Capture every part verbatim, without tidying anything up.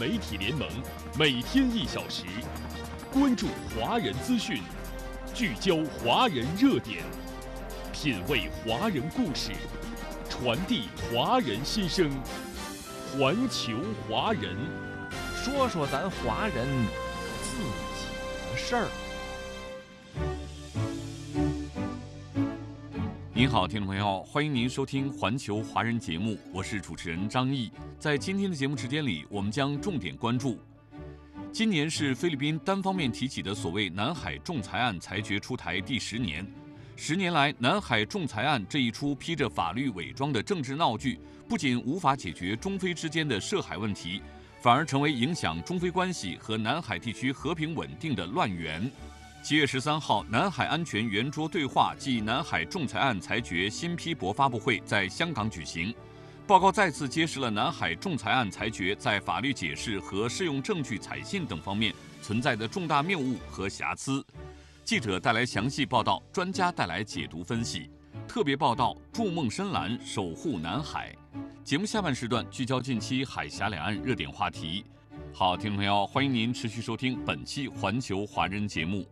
媒体联盟，每天一小时，关注华人资讯，聚焦华人热点，品味华人故事，传递华人心声。环球华人， 说说咱华人自己的事儿。 您好，听众朋友，欢迎您收听环球华人节目，我是主持人张毅。在今天的节目时间里，我们将重点关注：今年是菲律宾单方面提起的所谓南海仲裁案裁决出台第十年。十年来，南海仲裁案这一出披着法律伪装的政治闹剧，不仅无法解决中菲之间的涉海问题，反而成为影响中菲关系和南海地区和平稳定的乱源。七月十三号，南海安全圆桌对话暨南海仲裁案裁决新批驳发布会在香港举行。报告再次揭示了南海仲裁案裁决在法律解释和适用证据采信等方面存在的重大谬误和瑕疵。记者带来详细报道，专家带来解读分析。特别报道：筑梦深蓝，守护南海。节目下半时段聚焦近期海峡两岸热点话题。好，听众朋友，欢迎您持续收听本期环球华人节目。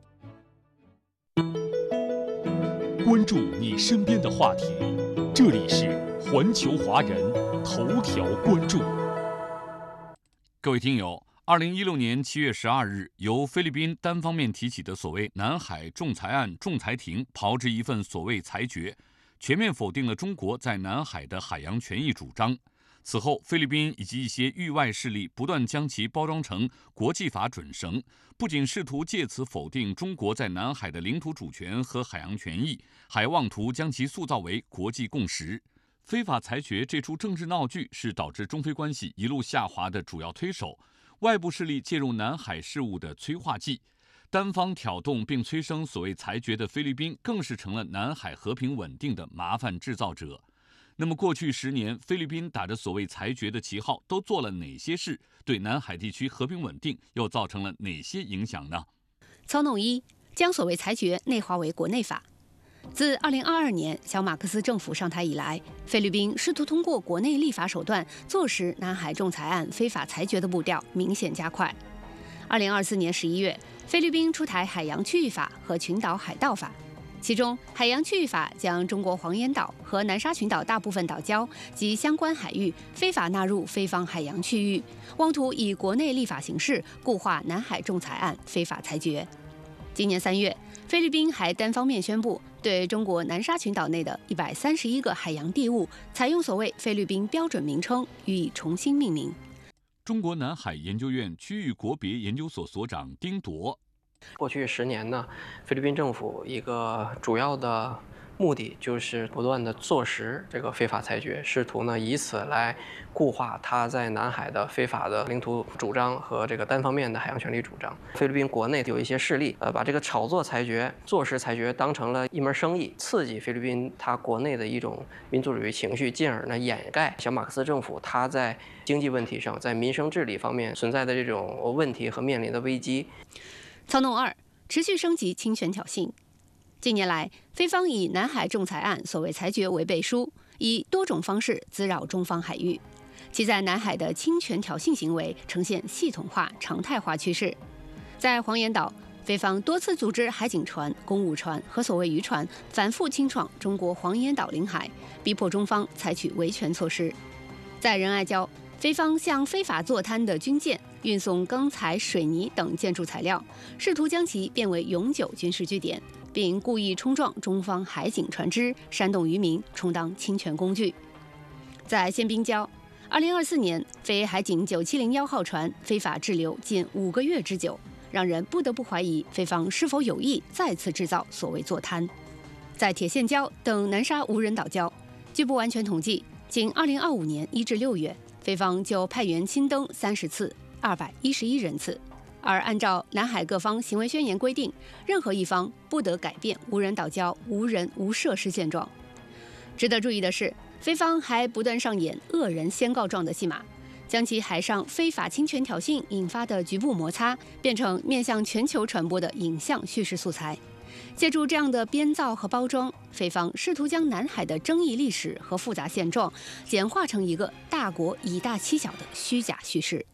关注你身边的话题，这里是环球华人头条关注。 各位听友，二零一六年七月十二日，由菲律宾单方面提起的所谓南海仲裁案仲裁庭炮制一份所谓裁决，全面否定了中国在南海的海洋权益主张。此后，菲律宾以及一些域外势力不断将其包装成国际法准绳，不仅试图借此否定中国在南海的领土主权和海洋权益，还妄图将其塑造为国际共识。非法裁决这出政治闹剧是导致中菲关系一路下滑的主要推手，外部势力介入南海事务的催化剂。单方挑动并催生所谓裁决的菲律宾，更是成了南海和平稳定的麻烦制造者。那么过去十年，菲律宾打着所谓裁决的旗号，都做了哪些事？对南海地区和平稳定又造成了哪些影响呢？ 操弄一，将所谓裁决内化为国内法。自二零二二年小马克思政府上台以来，菲律宾试图通过国内立法手段坐实南海仲裁案非法裁决的步调明显加快。二零二四年十一月，菲律宾出台海洋区域法和群岛海盗法。其中，海洋区域法将中国黄岩岛和南沙群岛大部分岛礁及相关海域非法纳入菲方海洋区域，妄图以国内立法形式固化南海仲裁案非法裁决。今年三月，菲律宾还单方面宣布对中国南沙群岛内的一百三十一个海洋地物采用所谓菲律宾标准名称，予以重新命名。 中国南海研究院区域国别研究所所长丁铎。 过去十年呢，菲律宾政府一个主要的目的就是不断的坐实这个非法裁决，试图呢以此来固化他在南海的非法的领土主张和这个单方面的海洋权利主张。菲律宾国内有一些势力，呃，把这个炒作裁决、坐实裁决当成了一门生意，刺激菲律宾它国内的一种民族主义情绪，进而呢掩盖小马克思政府它在经济问题上、在民生治理方面存在的这种问题和面临的危机。 操弄二，持续升级侵权挑衅。近年来，菲方以南海仲裁案所谓裁决为背书，以多种方式滋扰中方海域，其在南海的侵权挑衅行为呈现系统化、常态化趋势。在黄岩岛，菲方多次组织海警船、公务船和所谓渔船反复侵闯中国黄岩岛领海，逼迫中方采取维权措施。在仁爱礁，菲方向非法坐滩的军舰运送钢材、水泥等建筑材料，试图将其变为永久军事据点，并故意冲撞中方海警船只，煽动渔民，充当侵权工具。在宪兵礁，二零二四年，菲海警九七零一号船非法滞留近五个月之久，让人不得不怀疑菲方是否有意再次制造所谓坐滩。在铁线礁等南沙无人岛礁，据不完全统计，仅二零二五年一至六月，菲方就派员亲登三十次，二百一十一人次。而按照南海各方行为宣言规定，任何一方不得改变无人岛礁无人无设施现状。值得注意的是，菲方还不断上演恶人先告状的戏码，将其海上非法侵权挑衅引发的局部摩擦变成面向全球传播的影像叙事素材。借助这样的编造和包装，菲方试图将南海的争议历史和复杂现状简化成一个大国以大欺小的虚假叙事。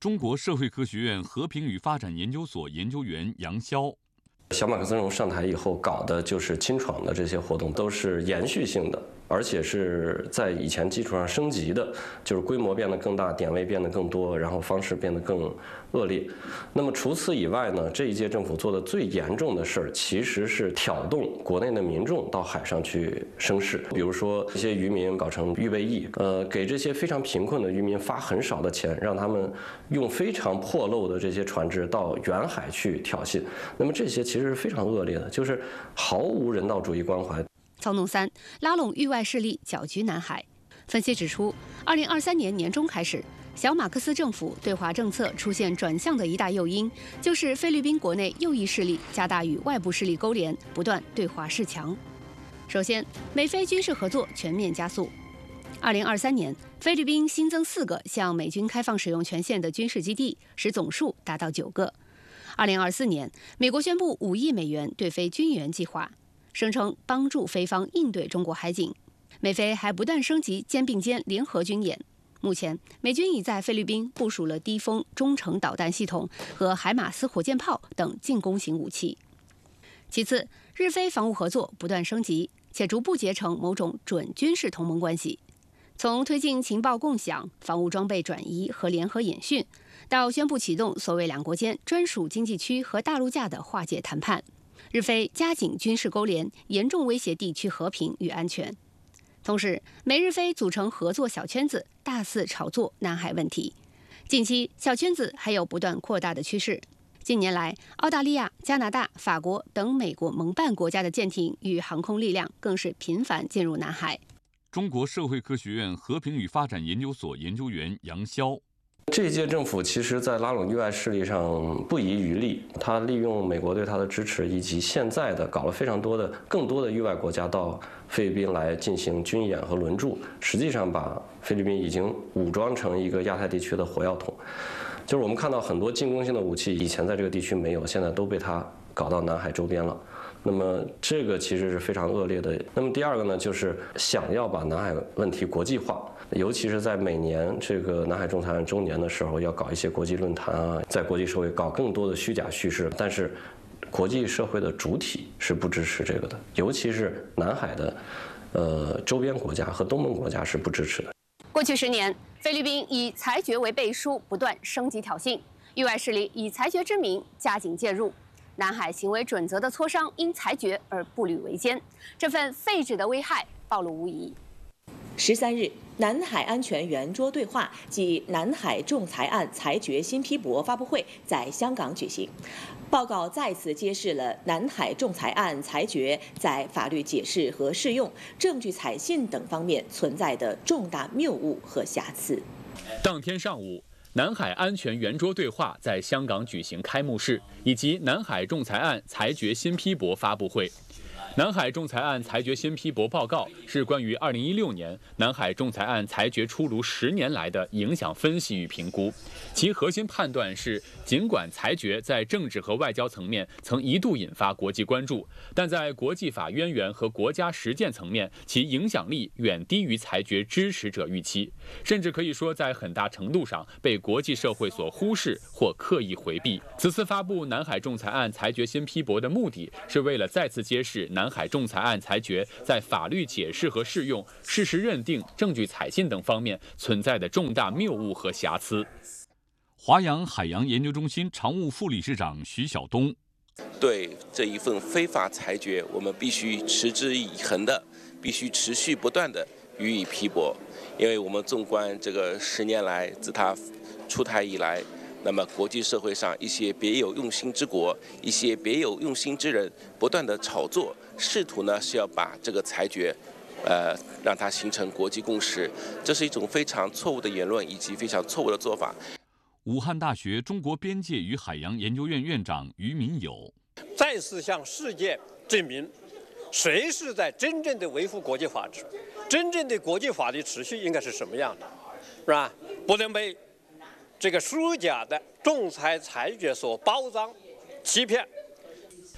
中国社会科学院和平与发展研究所研究员杨潇。 小马克思主义上台以后搞的就是清创的这些活动，都是延续性的，而且是在以前基础上升级的，就是规模变得更大，点位变得更多，然后方式变得更恶劣。那么除此以外呢，这一届政府做的最严重的事儿，其实是挑动国内的民众到海上去生事。比如说，这些渔民搞成预备役，呃，给这些非常贫困的渔民发很少的钱，让他们用非常破漏的这些船只到远海去挑衅。那么这些其实是非常恶劣的，就是毫无人道主义关怀。 操弄三，拉拢域外势力搅局南海。分析指出，二零二三年年中开始，小马克思政府对华政策出现转向的一大诱因，就是菲律宾国内右翼势力加大与外部势力勾连，不断对华示强。首先，美菲军事合作全面加速。二零二三年，菲律宾新增四个向美军开放使用权限的军事基地，使总数达到九个。二零二四年，美国宣布五亿美元对菲军援计划，声称帮助菲方应对中国海警。美菲还不断升级肩并肩联合军演。目前，美军已在菲律宾部署了低风中程导弹系统和海马斯火箭炮等进攻型武器。其次，日菲防务合作不断升级，且逐步结成某种准军事同盟关系。从推进情报共享、防务装备转移和联合演训，到宣布启动所谓两国间专属经济区和大陆架的化解谈判，日菲加紧军事勾连，严重威胁地区和平与安全。同时，美日菲组成合作小圈子，大肆炒作南海问题。近期，小圈子还有不断扩大的趋势。近年来，澳大利亚、加拿大、法国等美国盟办国家的舰艇与航空力量更是频繁进入南海。 中国社会科学院和平与发展研究所研究员杨潇。 这一届政府其实在拉拢域外势力上不遗余力，他利用美国对他的支持，以及现在的搞了非常多的更多的域外国家到菲律宾来进行军演和轮驻，实际上把菲律宾已经武装成一个亚太地区的火药桶。就是我们看到很多进攻性的武器以前在这个地区没有，现在都被他搞到南海周边了。那么这个其实是非常恶劣的。那么第二个呢，就是想要把南海问题国际化，尤其是在每年这个南海仲裁案周年的时候，要搞一些国际论坛啊，在国际社会搞更多的虚假叙事。但是国际社会的主体是不支持这个的，尤其是南海的呃周边国家和东盟国家是不支持的。 过去十年，菲律宾以裁决为背书，不断升级挑衅，域外势力以裁决之名加紧介入。南海行为准则的磋商因裁决而步履维艰，这份废止的危害暴露无遗。 十三日，南海安全圆桌对话暨南海仲裁案裁决新批驳发布会在香港举行。报告再次揭示了南海仲裁案裁决在法律解释和适用、证据采信等方面存在的重大谬误和瑕疵。 当天上午，南海安全圆桌对话在香港举行开幕式，以及南海仲裁案裁决新批驳发布会。南海仲裁案裁决新批驳报告是关于二零一六年南海仲裁案裁决出炉十年来的影响分析与评估。其核心判断是，尽管裁决在政治和外交层面曾一度引发国际关注，但在国际法渊源和国家实践层面，其影响力远低于裁决支持者预期，甚至可以说在很大程度上被国际社会所忽视或刻意回避。此次发布南海仲裁案裁决新批驳的目的，是为了再次揭示南海仲裁案裁决在法律解释和适用、事实认定、证据采信等方面存在的重大谬误和瑕疵。 华阳海洋研究中心常务副理事长徐晓东： 对这一份非法裁决，我们必须持之以恒的，必须持续不断的予以批驳，因为我们纵观这个十年来，自它出台以来，那么国际社会上一些别有用心之国、一些别有用心之人，不断的炒作，试图呢是要把这个裁决，呃，让它形成国际共识，这是一种非常错误的言论以及非常错误的做法。 武汉大学中国边界与海洋研究院院长于民友： 再次向世界证明，谁是在真正的维护国际法治，真正的国际法律秩序应该是什么样的，是吧？不能被这个虚假的仲裁裁决所包装、欺骗。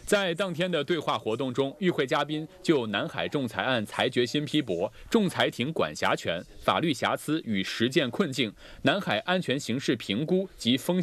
在当天的对话活动中，与会嘉宾就南海仲裁案裁决新批驳、仲裁庭管辖权、法律瑕疵与实践困境、南海安全形势评估及风险